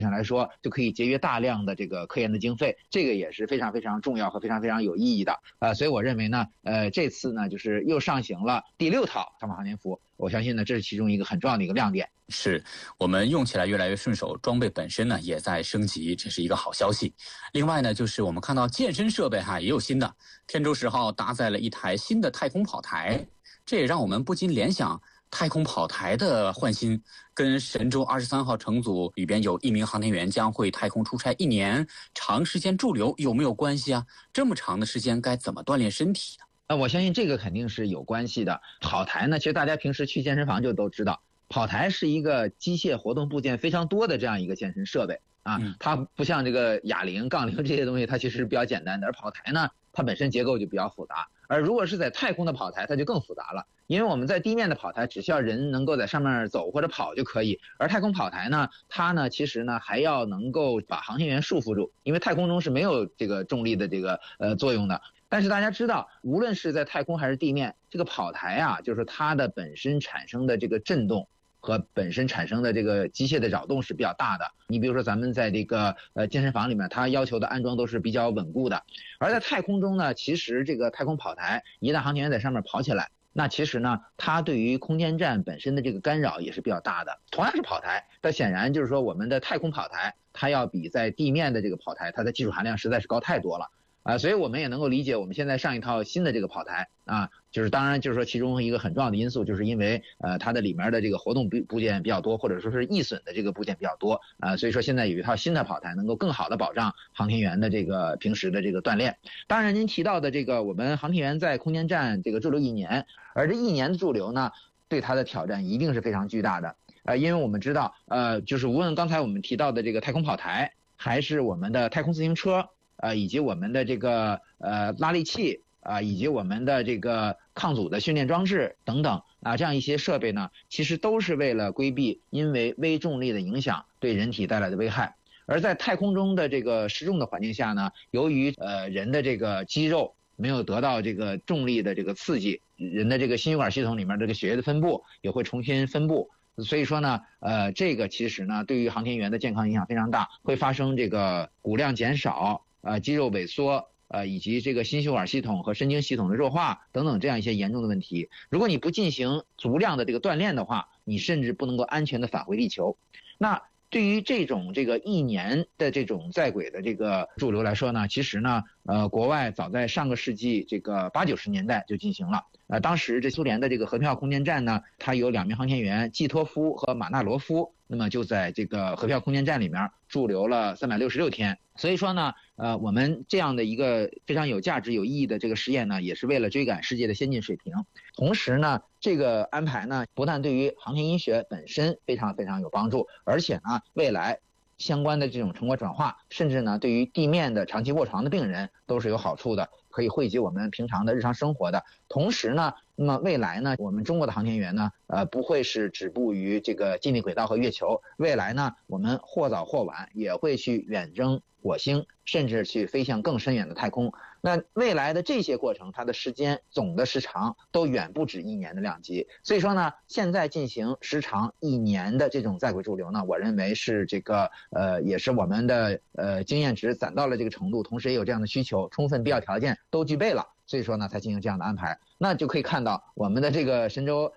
上来说，就可以节约大量的这个科研的经费，这个也是非常非常重要和非常非常有意义的。所以我认为呢，这次呢就是又上行了第6套长跑航天服，我相信呢这是其中一个很重要的一个亮点。 是我们用起来越来越顺手，装备本身呢也在升级，这是一个好消息。另外呢，就是我们看到健身设备也有新的，天舟10号搭载了一台新的太空跑台，这也让我们不禁联想太空跑台的换新跟神舟23号乘组里边有1名航天员将会太空出差1年，长时间驻留有没有关系啊？这么长的时间该怎么锻炼身体呢？ 我相信这个肯定是有关系的。跑台呢，其实大家平时去健身房就都知道，跑台是一个机械活动部件非常多的这样一个健身设备啊，它不像这个哑铃、杠铃这些东西，它其实是比较简单的，而跑台呢，它本身结构就比较复杂。而如果是在太空的跑台，它就更复杂了，因为我们在地面的跑台只需要人能够在上面走或者跑就可以，而太空跑台呢，它呢其实呢还要能够把航天员束缚住，因为太空中是没有这个重力的这个作用的。但是大家知道，无论是在太空还是地面，这个跑台啊，就是它的本身产生的这个震动和本身产生的这个机械的扰动是比较大的。你比如说咱们在这个健身房里面，它要求的安装都是比较稳固的。而在太空中呢，其实这个太空跑台一旦航天员在上面跑起来，那其实呢，它对于空间站本身的这个干扰也是比较大的。同样是跑台，但显然就是说我们的太空跑台，它要比在地面的这个跑台，它的技术含量实在是高太多了。所以我们也能够理解，我们现在上一套新的这个跑台啊，就是当然就是说其中一个很重要的因素，就是因为它的里面的这个活动部件比较多，或者说是易损的这个部件比较多所以说现在有一套新的跑台，能够更好的保障航天员的这个平时的这个锻炼。当然您提到的这个我们航天员在空间站这个驻留1年，而这1年的驻留呢，对它的挑战一定是非常巨大的因为我们知道就是无论刚才我们提到的这个太空跑台，还是我们的太空自行车以及我们的这个拉力器以及我们的这个抗阻的训练装置等等这样一些设备呢，其实都是为了规避因为微重力的影响对人体带来的危害。而在太空中的这个失重的环境下呢，由于人的这个肌肉没有得到这个重力的这个刺激，人的这个心血管系统里面这个血液的分布也会重新分布。所以说呢这个其实呢对于航天员的健康影响非常大，会发生这个骨量减少肌肉萎缩以及这个心血管系统和神经系统的弱化等等这样一些严重的问题。如果你不进行足量的这个锻炼的话，你甚至不能够安全的返回地球。那对于这种这个1年的这种在轨的这个驻留来说呢，其实呢国外早在上个世纪这个80、90年代就进行了。当时这苏联的这个和平号空间站呢，它有2名航天员季托夫和马纳罗夫，那么就在这个和平号空间站里面驻留了366天。所以说呢我们这样的一个非常有价值有意义的这个实验呢，也是为了追赶世界的先进水平。同时呢这个安排呢不但对于航天医学本身非常非常有帮助，而且呢未来相关的这种成果转化，甚至呢对于地面的长期卧床的病人都是有好处的，可以惠及我们平常的日常生活的。同时呢那么未来呢我们中国的航天员呢不会是止步于这个近地轨道和月球，未来呢我们或早或晚也会去远征火星，甚至去飞向更深远的太空。那未来的这些过程，它的时间总的时长都远不止1年的量级。所以说呢现在进行时长1年的这种在轨驻留呢，我认为是这个也是我们的经验值攒到了这个程度，同时也有这样的需求，充分必要条件都具备了，所以说呢才进行这样的安排。那就可以看到我们的这个神舟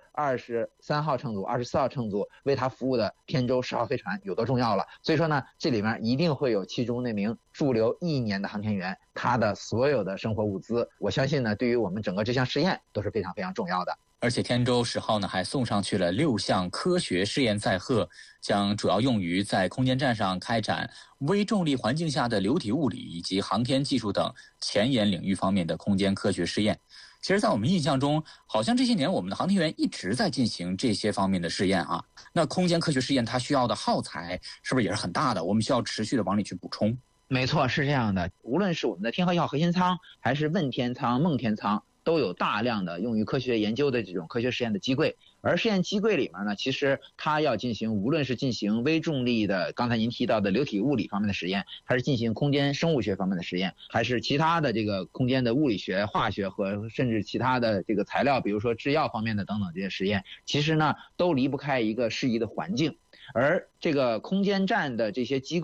23号乘组、24号乘组为它服务的天舟10号飞船有多重要了。所以说呢这里面一定会有其中那名驻留1年的航天员他的所有的生活物资，我相信呢对于我们整个这项试验都是非常非常重要的。 而且天舟10号呢还送上去了6项科学试验载荷，将主要用于在空间站上开展微重力环境下的流体物理以及航天技术等前沿领域方面的空间科学试验。其实在我们印象中，好像这些年我们的航天员一直在进行这些方面的试验啊。那空间科学试验它需要的耗材是不是也是很大的？我们需要持续的往里去补充。 没错，是这样的。无论是我们的天和1号核心舱，还是问天舱、梦天舱，都有大量的用于科学研究的这种科学实验的机柜。而试验机柜里面呢，其实它要进行，无论是进行微重力的刚才您提到的流体物理方面的实验，还是进行空间生物学方面的实验，还是其他的这个空间的物理学、化学和甚至其他的这个材料，比如说制药方面的等等这些实验，其实呢都离不开一个适宜的环境。 而这个空间站的这些机构